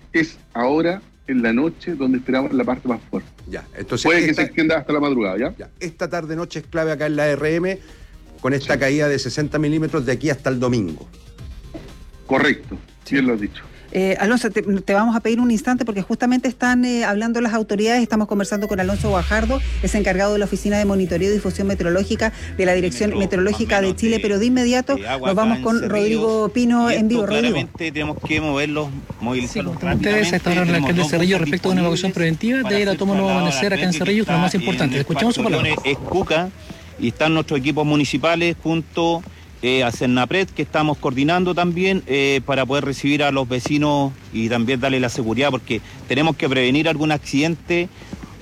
es ahora en la noche donde esperamos la parte más fuerte. Ya, entonces puede que se extienda hasta la madrugada, ¿ya? Esta tarde-noche es clave acá en la RM, con esta caída de 60 milímetros de aquí hasta el domingo. Correcto, bien lo has dicho. Alonso, te vamos a pedir un instante porque justamente están hablando las autoridades. Estamos conversando con Alonso Guajardo, es encargado de la Oficina de Monitoreo y Difusión Meteorológica de la Dirección Meteorológica de Chile, pero de inmediato nos vamos con Rodrigo Pino en vivo. Claramente tenemos que moverlos, movilizarlos rápidamente. Ustedes estaban hablando el alcalde de Cerrillo respecto de una evacuación preventiva de la toma Nuevo Amanecer acá en Cerrillo, que es lo más importante. Escuchamos su palabra. Es Cuca y están nuestros equipos municipales junto a Cernapred, que estamos coordinando también para poder recibir a los vecinos y también darle la seguridad, porque tenemos que prevenir algún accidente,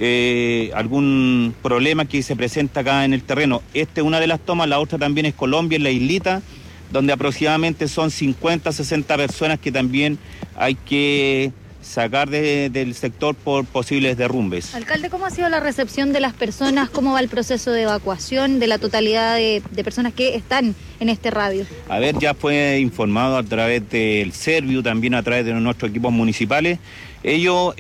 algún problema que se presenta acá en el terreno. Esta es una de las tomas, la otra también es Colombia, en la islita, donde aproximadamente son 50, 60 personas que también hay que sacar del sector por posibles derrumbes. Alcalde, ¿cómo ha sido la recepción de las personas? ¿Cómo va el proceso de evacuación de la totalidad de personas que están en este radio? A ver, ya fue informado a través del Serviu, también a través de nuestros equipos municipales. Ellos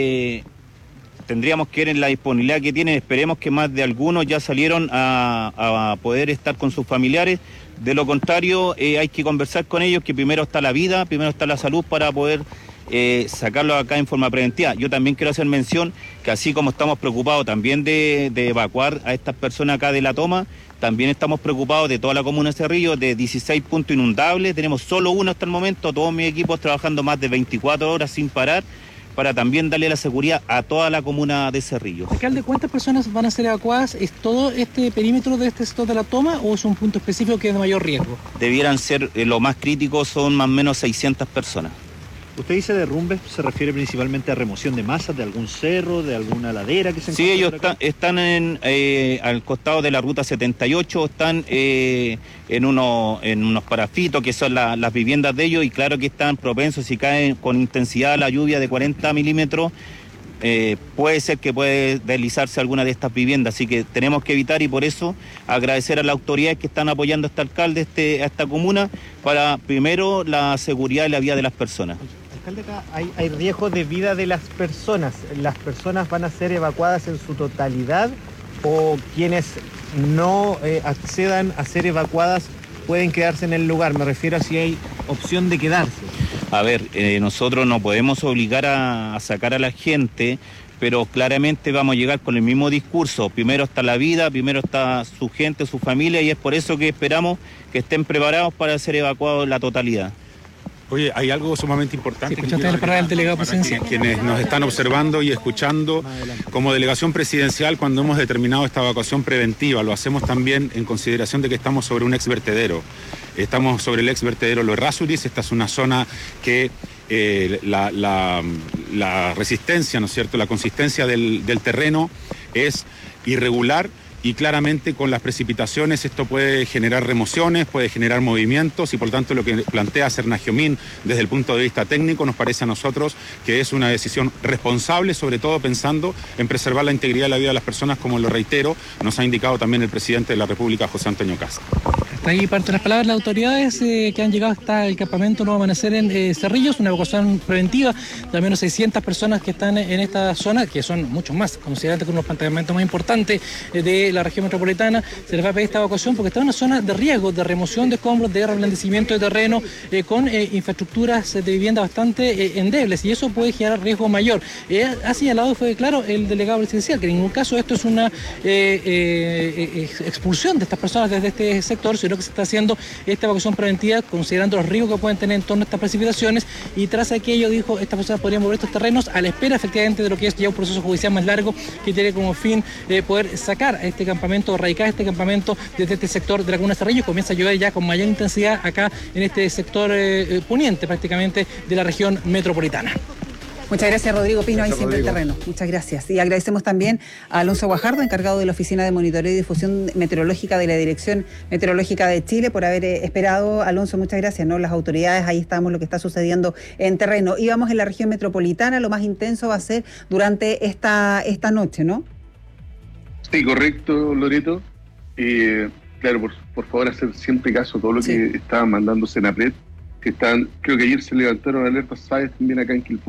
tendríamos que ver en la disponibilidad que tienen, esperemos que más de algunos ya salieron a poder estar con sus familiares. De lo contrario, hay que conversar con ellos, que primero está la vida, primero está la salud para poder sacarlo acá en forma preventiva. Yo también quiero hacer mención que así como estamos preocupados también de evacuar a estas personas acá de la toma, también estamos preocupados de toda la comuna de Cerrillo, de 16 puntos inundables. Tenemos solo uno hasta el momento, todos mis equipos trabajando más de 24 horas sin parar, para también darle la seguridad a toda la comuna de Cerrillo. Alcalde, ¿cuántas personas van a ser evacuadas? ¿Es todo este perímetro de este sector de la toma o es un punto específico que es de mayor riesgo? Debieran ser, lo más crítico son más o menos 600 personas. Usted dice derrumbes, ¿se refiere principalmente a remoción de masas de algún cerro, de alguna ladera que se encuentra? Sí, ellos están al costado de la ruta 78, están en unos parafitos que son las viviendas de ellos, y claro que están propensos, si caen con intensidad la lluvia de 40 milímetros, puede ser que puede deslizarse alguna de estas viviendas, así que tenemos que evitar, y por eso agradecer a las autoridades que están apoyando a este alcalde, a esta comuna, para primero la seguridad y la vida de las personas. Alcalde, acá hay riesgo de vida de las personas. ¿Las personas van a ser evacuadas en su totalidad o quienes no accedan a ser evacuadas pueden quedarse en el lugar? Me refiero a si hay opción de quedarse. A ver, nosotros no podemos obligar a sacar a la gente, pero claramente vamos a llegar con el mismo discurso. Primero está la vida, primero está su gente, su familia, y es por eso que esperamos que estén preparados para ser evacuados la totalidad. Oye, hay algo sumamente importante. Sí, escuchaste la palabra del delegado presidencial. Quienes nos están observando y escuchando, como delegación presidencial, cuando hemos determinado esta evacuación preventiva, lo hacemos también en consideración de que estamos sobre un exvertedero. Estamos sobre el exvertedero Los Errázuriz. Esta es una zona que la resistencia, ¿no es cierto?, la consistencia del terreno es irregular, y claramente con las precipitaciones esto puede generar remociones, puede generar movimientos, y por tanto lo que plantea Cernagiomín desde el punto de vista técnico nos parece a nosotros que es una decisión responsable, sobre todo pensando en preservar la integridad de la vida de las personas, como lo reitero, nos ha indicado también el presidente de la República, José Antonio Cast. Hasta ahí parte de las palabras de las autoridades que han llegado hasta el campamento Nuevo Amanecer en Cerrillos, una evacuación preventiva de al menos 600 personas que están en esta zona, que son muchos más, considerando que uno de los planteamientos más importantes de la región metropolitana. Se les va a pedir esta evacuación porque está en una zona de riesgo, de remoción de escombros, de reblandecimiento de terreno, con infraestructuras de vivienda bastante endebles, y eso puede generar riesgo mayor. Ha señalado, fue claro, el delegado presidencial, que en ningún caso esto es una expulsión de estas personas desde este sector, sino que se está haciendo esta evacuación preventiva considerando los riesgos que pueden tener en torno a estas precipitaciones, y tras aquello, dijo, estas personas podrían mover estos terrenos a la espera efectivamente de lo que es ya un proceso judicial más largo, que tiene como fin poder sacar a este campamento, erradicar este campamento desde este sector de la comuna de Cerrillo. Comienza a llover ya con mayor intensidad acá en este sector poniente prácticamente de la región metropolitana. Muchas gracias, Rodrigo Pino, ahí siempre el terreno. Muchas gracias. Y agradecemos también a Alonso Guajardo, encargado de la Oficina de Monitoreo y Difusión Meteorológica de la Dirección Meteorológica de Chile, por haber esperado. Alonso, muchas gracias, ¿no? Las autoridades, ahí estamos, lo que está sucediendo en terreno. Íbamos en la región metropolitana, lo más intenso va a ser durante esta noche, ¿no? Sí, correcto, Loreto. Claro, por favor, hacer siempre caso a todo lo que estaban mandando Senapred, que están, creo que ayer se levantaron alertas, ¿sabes?, también acá en Quilpué.